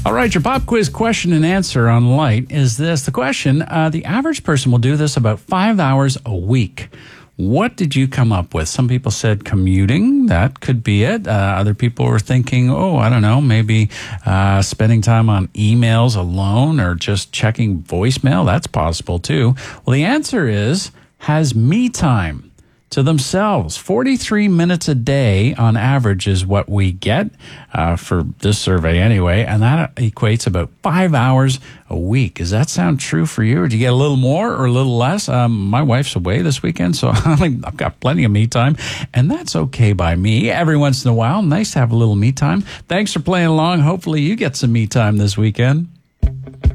All right, your pop quiz question and answer on Light is this. The question, the average person will do this about 5 hours a week. What did you come up with? Some people said commuting. That could be it. Other people were thinking, I don't know, maybe spending time on emails alone or just checking voicemail. That's possible too. Well, the answer is has me time to themselves. 43 minutes a day on average is what we get for this survey anyway, and that equates about 5 hours a week. Does that sound true for you, or do you get a little more or a little less? My wife's away this weekend, so I've got plenty of me time, and that's okay by me. Every once in a while, nice to have a little me time. Thanks for playing along. Hopefully you get some me time this weekend.